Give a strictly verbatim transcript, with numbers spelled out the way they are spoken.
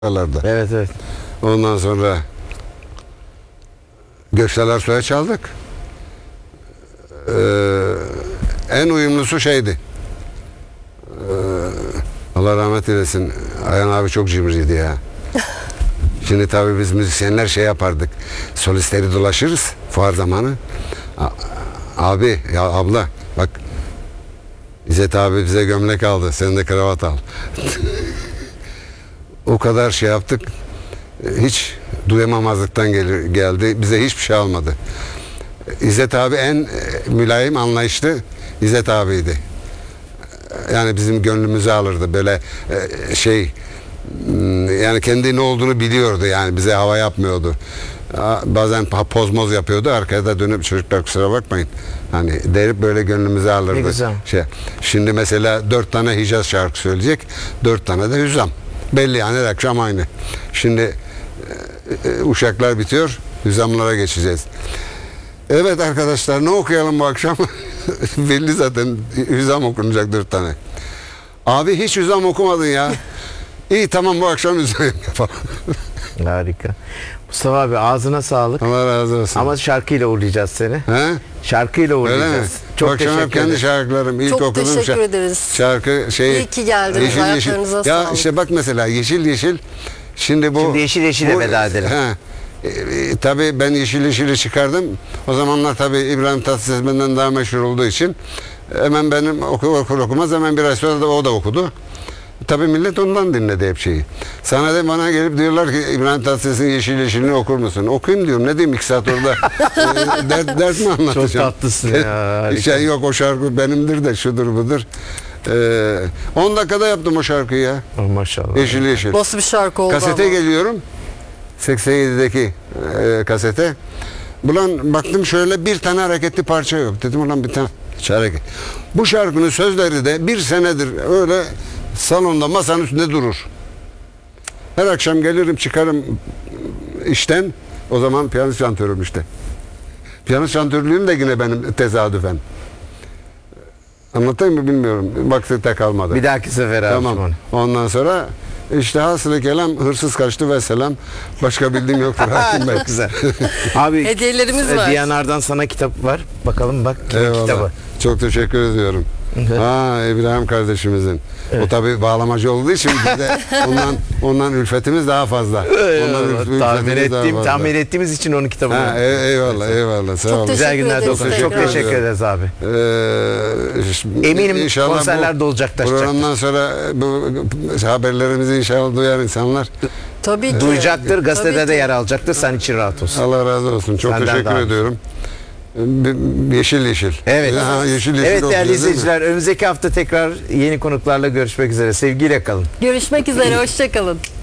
Evet evet. Ondan sonra Gökseler Soy'a çaldık. Ee, en uyumlusu şeydi. Ee, Allah rahmet eylesin. Ayhan abi çok cimriydi ya. Şimdi tabii biz müzisyenler şey yapardık. Solistleri dolaşırız fuar zamanı. A- Abi ya abla bak, İzzet abi bize gömlek aldı. Sen de kravat al. O kadar şey yaptık. Hiç duyamamazlıktan gel- geldi. Bize hiçbir şey almadı. İzzet abi en mülayim, anlayışlı İzzet abiydi. Yani bizim gönlümüzü alırdı. Böyle şey, yani kendi ne olduğunu biliyordu. Yani bize hava yapmıyordu. Bazen pozmoz yapıyordu. Arkaya da dönüp çocuklar kusura bakmayın, hani derip böyle gönlümüzü alırdı. Ne güzel. Şey, şimdi mesela dört tane Hicaz şarkı söyleyecek. Dört tane de Hüzzam. Belli yani, her akşam aynı. Şimdi e, uşaklar bitiyor. Hüzzamlara geçeceğiz. Evet arkadaşlar, ne okuyalım bu akşam? Belli zaten, Hüzzam okunacak dört tane. Abi hiç Hüzzam okumadın ya. İyi tamam, bu akşam Hüzzam yapalım. Harika. Mustafa abi ağzına sağlık. Allah razı olsun. Ama şarkıyla uğurlayacağız seni. He? Şarkıyla Öyle mi? uğurlayacağız. Bu Çok akşam hep teşekkür kendi ederim. şarkılarım. İlk Çok okuduğum teşekkür şarkı, ederiz. şarkı şey. İyi ki geldiniz. Ayaklarınıza Ya sağlık. işte bak mesela Yeşil Yeşil. Şimdi bu. Şimdi Yeşil Yeşil'e bu- veda edelim. He. E, e, tabii ben Yeşil Yeşil'i çıkardım. O zamanlar tabii İbrahim Tatlıses benden daha meşhur olduğu için hemen benim oku, okur okumaz hemen bir ay sonra da o da okudu. Tabii millet ondan dinledi hep şeyi. Sana da bana gelip diyorlar ki İbrahim Tatlıses'in Yeşil Yeşil'ini okur musun? Okuyayım diyorum. Ne diyeyim iki saat orada e, dert, dert mi anlatacağım? Çok tatlısın ya, harika. Şey yok, o şarkı benimdir de şudur budur. Ee, on dakikada yaptım o şarkıyı ya. Oh, maşallah. Yeşil Yeşil. Nasıl bir şarkı oldu Kasete ama. geliyorum. seksen yedideki e, kasete. Ulan baktım şöyle, bir tane hareketli parça yok. Dedim ulan bir tane hareket. Bu şarkının sözleri de bir senedir öyle salonda masanın üstünde durur. Her akşam gelirim, çıkarım işten. O zaman piyano şantörüm işte. Piyano şantörlüğüm de yine benim tesadüfen. Anlatayım mı bilmiyorum. Vakti kalmadı. Bir dahaki sefer abi. Tamam. Ondan sonra işte hasılı kelam, hırsız kaçtı ve selam. Başka bildiğim yoktur Hakim Bey. Çok güzel. Abi Hediyelerimiz var. Diyanar'dan sana kitap var. Bakalım bak kimin Eyvallah. kitabı. Çok teşekkür ediyorum. Ha, İbrahim kardeşimizin. Evet. O tabii bağlamacı olduğu için bizde ondan ondan ülfetimiz daha fazla. Ondan ülf- tahmin ülfetimiz daha ettiğim, fazla. tahmin ettiğimiz için onun kitabını. Ha, e- eyvallah eyvallah. Sağ Çok olun. Güzel Teşekkür günler ederiz olsun. Çok tekrar. teşekkür ederiz abi. Ee, Eminim inşallah konserler bu de olacak, taşacak. Programdan sonra bu haberlerimizi inşallah duyar insanlar. Tabii ki. Duyacaktır, gazetede Tabii de ki. yer alacaktır. Sen için rahat olsun. Allah razı olsun. Çok Senden teşekkür daha ediyorum. Bi- Yeşil yeşil. Evet. Ha, yeşil yeşil Evet değerli okuyacağız, değil mi? izleyiciler, önümüzdeki hafta tekrar yeni konuklarla görüşmek üzere. Sevgiyle kalın. Görüşmek üzere. Hoşça kalın.